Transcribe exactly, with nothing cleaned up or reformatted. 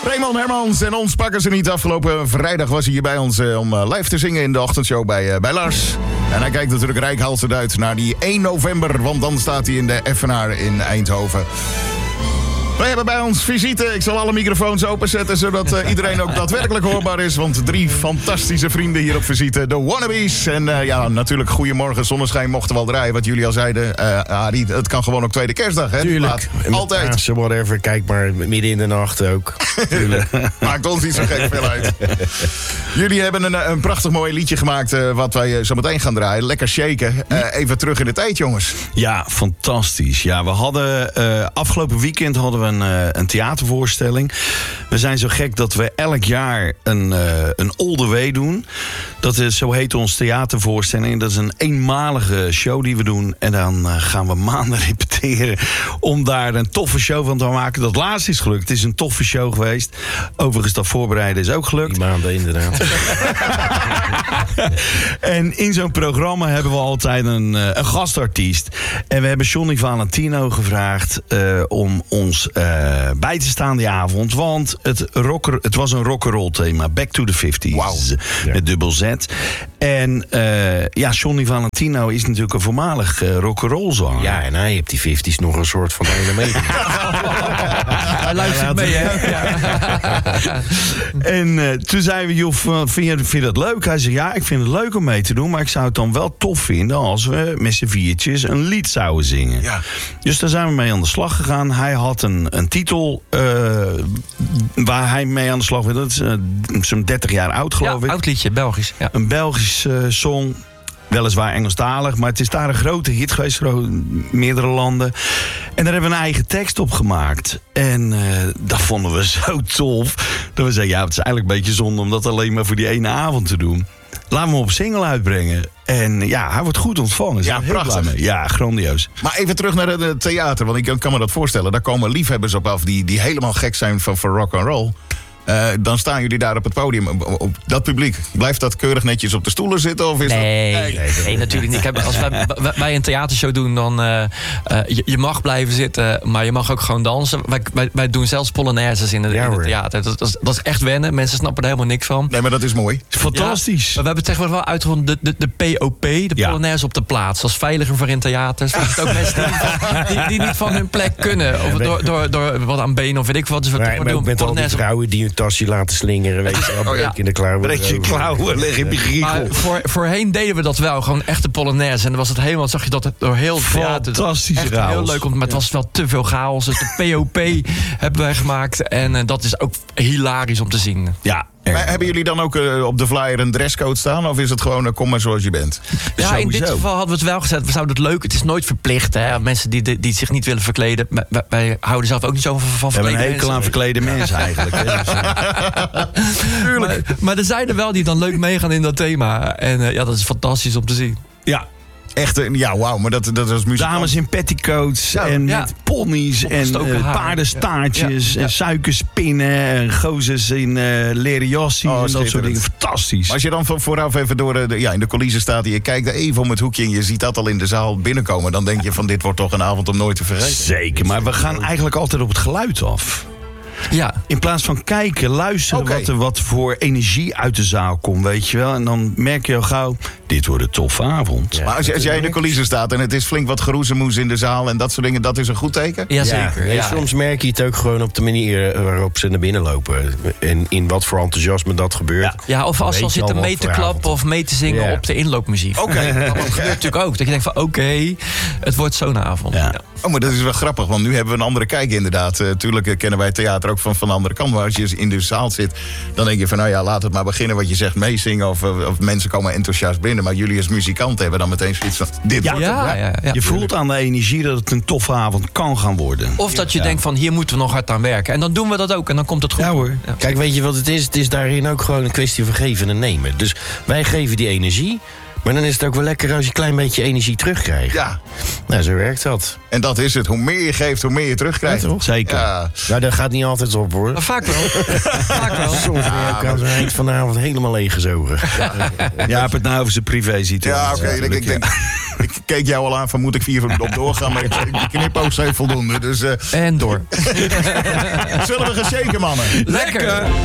Raymond Hermans en ons pakken ze niet. Afgelopen vrijdag was hij hier bij ons uh, om uh, live te zingen in de ochtendshow bij, uh, bij Lars. En hij kijkt natuurlijk reikhalsend uit naar die één november, want dan staat hij in de Effenaar in Eindhoven. We hebben bij ons visite. Ik zal alle microfoons openzetten, zodat uh, iedereen ook daadwerkelijk hoorbaar is. Want drie fantastische vrienden hier op visite. De Wannabes. En uh, ja, natuurlijk Goedemorgen Zonneschijn mochten wel draaien. Wat jullie al zeiden. Uh, Arie, het kan gewoon ook tweede kerstdag, hè? Tuurlijk. Laat. Altijd. Ja, whatever. Kijk maar midden in de nacht ook. Maakt ons niet zo gek veel uit. Jullie hebben een, een prachtig mooi liedje gemaakt. Uh, wat wij uh, zo meteen gaan draaien. Lekker shaken. Uh, even terug in de tijd, jongens. Ja, fantastisch. Ja, we hadden uh, afgelopen weekend hadden we een, uh, een theatervoorstelling. We zijn zo gek dat we elk jaar een, uh, een All The Way doen. Dat is, zo heet ons theatervoorstelling. Dat is een eenmalige show die we doen. En dan uh, gaan we maanden repeteren om daar een toffe show van te maken. Dat laatste is gelukt. Het is een toffe show geweest. Overigens, dat voorbereiden is ook gelukt. Die maanden, inderdaad. En in zo'n programma hebben we altijd een, uh, een gastartiest. En we hebben Johnny Valentino gevraagd uh, om ons uh, bij te staan die avond. Want het, rocker, het was een rock'n'roll thema. Back to the fifties. Wow. Ja. Met dubbel Z. En uh, ja, Johnny Valentino is natuurlijk een voormalig uh, rock'n'roll zanger. Ja, en hij heeft die fifties nog een soort van hele mee. Hij luistert mee, hè? Ja. En uh, toen zeiden we, joh, vind je, vind je dat leuk? Hij zei, ja, ik vind het leuk om mee te doen, maar ik zou het dan wel tof vinden als we met z'n viertjes een lied zouden zingen. Ja. Dus daar zijn we mee aan de slag gegaan. Hij had een, een titel uh, waar hij mee aan de slag was. Dat is uh, zo'n dertig jaar oud, geloof Ja, ik. oud liedje, Belgisch. Ja. Een Belgisch uh, song. Weliswaar Engelstalig, maar het is daar een grote hit geweest voor meerdere landen. En daar hebben we een eigen tekst op gemaakt. En uh, dat vonden we zo tof. Dat we zeiden, ja, het is eigenlijk een beetje zonde om dat alleen maar voor die ene avond te doen. Laten we hem op single uitbrengen. En ja, hij wordt goed ontvangen. Ja, prachtig. Ja, grandioos. Maar even terug naar het theater, want ik kan me dat voorstellen. Daar komen liefhebbers op af die, die helemaal gek zijn van, van rock and roll. Uh, dan staan jullie daar op het podium. Op, op dat publiek, blijft dat keurig netjes op de stoelen zitten? Of is Nee, dat... nee, nee, nee, natuurlijk niet. Kijk, als wij, wij een theatershow doen, dan uh, uh, je, je mag blijven zitten, maar je mag ook gewoon dansen. Wij, wij, wij doen zelfs polonaises in, de, Ja, in het hoor. theater. Dat, dat, is, dat is echt wennen. Mensen snappen er helemaal niks van. Nee, maar dat is mooi. Fantastisch. Ja, maar we hebben tegenwoordig wel uitgevonden de, de, de P O P, de Ja. Polonaise op de plaats. Dat is veiliger voor in theaters. Dat is ook mensen die, die, die niet van hun plek kunnen. Of door, door, door wat aan benen of weet ik wat. Dus we Maar, maar ook met al die vrouwen die hun tasje laten slingeren. Weet je wel, Oh, ja. breek in de klauwen. Breek je klauwen, leg je giegel. Maar voor, voorheen deden we dat wel, gewoon echte Polonaise. En dan was het helemaal, zag je dat het door heel het theater. Fantastische echt chaos. heel leuk, maar het was wel te veel chaos. Dus de P O P hebben wij gemaakt. En uh, dat is ook hilarisch om te zien. Ja. Maar hebben jullie dan ook uh, op de flyer een dresscode staan? Of is het gewoon, uh, kom maar zoals je bent? Ja, in dit Sowieso. geval hadden we het wel gezet. We zouden het leuk. Het is nooit verplicht. Hè? Mensen die, die, die zich niet willen verkleden. Wij, wij houden zelf ook niet zo van, van We hebben een verklede hekel aan mensen. verklede mensen eigenlijk. Hè. Dus, uh, Maar, maar er zijn er wel die dan leuk meegaan in dat thema. En uh, ja, dat is fantastisch om te zien. ja. Echt, uh, ja, wauw, maar dat, dat is muziek. Dames in petticoats Ja, en ja. met ponies en Opgestoken uh, haar. paardenstaartjes Ja, ja. en suikerspinnen en gozers in uh, leren jassies Oh, en dat soort schitterend. dingen. Fantastisch. Maar als je dan van vooraf even door de, ja, in de coulissen staat... en je kijkt er even om het hoekje en je ziet dat al in de zaal binnenkomen... dan denk je van dit wordt toch een avond om nooit te vergeten. Zeker, maar we gaan eigenlijk altijd op het geluid af. Ja, In plaats van kijken, luisteren Oké. wat, er, wat voor energie uit de zaal komt, weet je wel. En dan merk je al gauw, dit wordt een toffe avond. Ja. Maar als, je, als jij in de coulissen staat en het is flink wat geroezemoes in de zaal... en dat soort dingen, dat is een goed teken? ja zeker. Ja, Ja. soms merk je het ook gewoon op de manier waarop ze naar binnen lopen. En in wat voor enthousiasme dat gebeurt. Ja. Ja, of Dan als ze al weet je al zitten wat mee te voor klappen avond. of mee te zingen Ja. op de inloopmuziek. Oké. Dat gebeurt natuurlijk ook. Dat je denkt van oké, het wordt zo'n avond. Ja. Ja. Oh, maar dat is wel grappig, want nu hebben we een andere kijk inderdaad. Uh, tuurlijk uh, kennen wij theater ook van, van de andere kant. Maar als je in de zaal zit, dan denk je van... nou ja, laat het maar beginnen wat je zegt, meezingen... of, uh, of mensen komen enthousiast binnen. Maar jullie als muzikant hebben dan meteen zoiets van... dit Ja. wordt het, Ja, ja, ja. Je voelt aan de energie dat het een toffe avond kan gaan worden. Of dat je Ja. denkt van hier moeten we nog hard aan werken. En dan doen we dat ook en dan komt het goed. Ja hoor. Ja. Kijk, weet je wat het is? Het is daarin ook gewoon een kwestie van geven en nemen. Dus wij geven die energie. Maar dan is het ook wel lekker als je een klein beetje energie terugkrijgt. Ja, Nou, zo werkt dat. en dat is het. Hoe meer je geeft, hoe meer je terugkrijgt. Ja, toch? Zeker. Ja. Nou, dat gaat niet altijd op, hoor. Maar vaak wel. vaak wel. Soms ben je aan zo'n eind van de avond helemaal leeggezogen. Ja, heb het nou over zijn privé situatie. Ja, oké. ik, natuurlijk, ik, denk, ik keek jou al aan van moet ik vier op doorgaan, maar de knipoog zijn voldoende. Dus eh, En door. zullen we gaan shaken, mannen? Lekker!